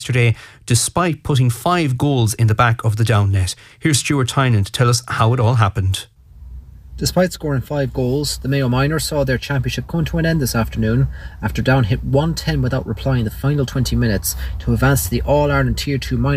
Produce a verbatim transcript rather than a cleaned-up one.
yesterday, despite putting five goals in the back of the down net. Here's Stuart Tynan to tell us how it all happened. Despite scoring five goals, the Mayo Miners saw their championship come to an end this afternoon after Down hit one ten without reply in the final twenty minutes to advance to the All-Ireland Tier two Minor